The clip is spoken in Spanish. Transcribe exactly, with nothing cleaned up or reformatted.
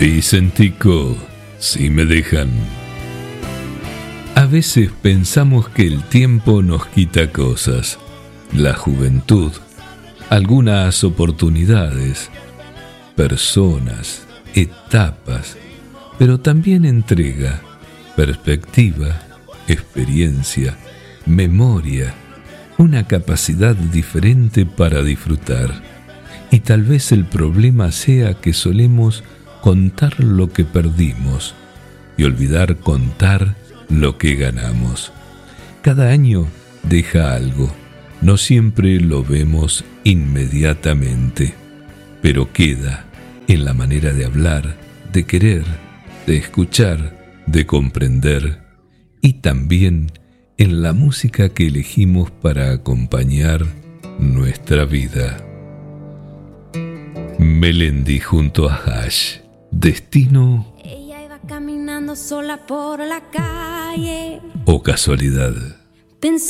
Vicentico, si me dejan. A veces pensamos que el tiempo nos quita cosas, la juventud, algunas oportunidades, personas, etapas, pero también entrega, perspectiva, experiencia, memoria, una capacidad diferente para disfrutar. Y tal vez el problema sea que solemos contar lo que perdimos y olvidar contar lo que ganamos. Cada año deja algo, no siempre lo vemos inmediatamente, pero queda en la manera de hablar, de querer, de escuchar, de comprender y también en la música que elegimos para acompañar nuestra vida. Melendi junto a Hash. Destino. Ella iba caminando sola por la calle. O casualidad. Pensé